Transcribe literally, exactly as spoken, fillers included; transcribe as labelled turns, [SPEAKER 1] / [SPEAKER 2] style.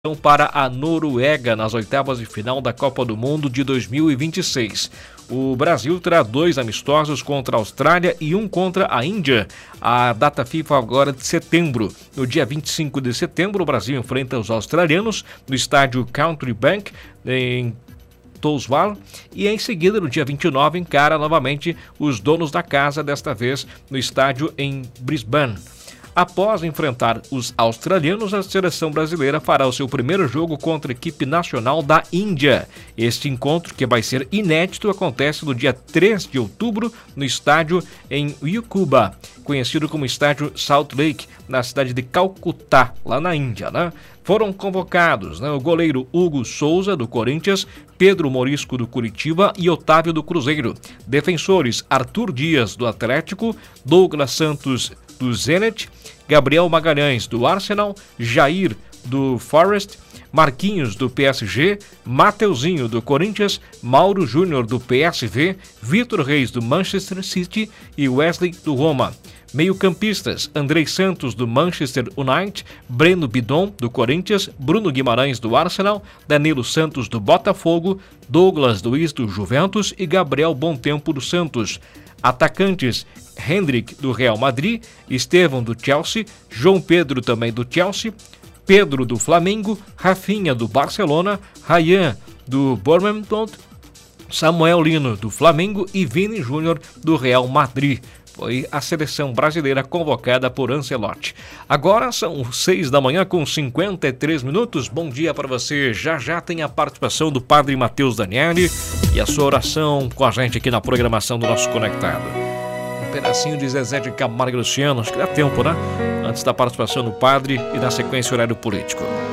[SPEAKER 1] para a Noruega nas oitavas de final da Copa do Mundo de dois mil e vinte e seis. O Brasil terá dois amistosos contra a Austrália e um contra a Índia. A data FIFA agora é de setembro. No dia vinte e cinco de setembro, o Brasil enfrenta os australianos no estádio Country Bank, em Toursval, e em seguida, no dia vinte e nove, encara novamente os donos da casa, desta vez no estádio em Brisbane. Após enfrentar os australianos, a seleção brasileira fará o seu primeiro jogo contra a equipe nacional da Índia. Este encontro, que vai ser inédito, acontece no dia três de outubro no estádio em Yucuba, conhecido como estádio Salt Lake, na cidade de Calcutá, lá na Índia, né? Foram convocados, né, o goleiro Hugo Souza, do Corinthians, Pedro Morisco, do Curitiba e Otávio, do Cruzeiro. Defensores: Arthur Dias, do Atlético, Douglas Santos, do Zenit, Gabriel Magalhães, do Arsenal, Jair, do Forest, Marquinhos, do P S G, Mateuzinho, do Corinthians, Mauro Júnior, do P S V, Vitor Reis, do Manchester City e Wesley, do Roma. Meio-campistas: Andrei Santos, do Manchester United, Breno Bidon, do Corinthians, Bruno Guimarães, do Arsenal, Danilo Santos, do Botafogo, Douglas Luiz, do Juventus e Gabriel Bontempo, do Santos. Atacantes: Hendrick, do Real Madrid, Estevão, do Chelsea, João Pedro, também do Chelsea, Pedro, do Flamengo, Rafinha, do Barcelona, Ryan, do Bournemouth, Samuel Lino, do Flamengo e Vini Júnior, do Real Madrid. Foi a seleção brasileira convocada por Ancelotti. Agora são seis da manhã com cinquenta e três minutos. Bom dia para você. Já já tem a participação do Padre Matheus Daniele e a sua oração com a gente aqui na programação do nosso Conectado. Um pedacinho de Zezé de Camargo e Luciano, acho que dá tempo, né? Antes da participação do Padre e na sequência horário político.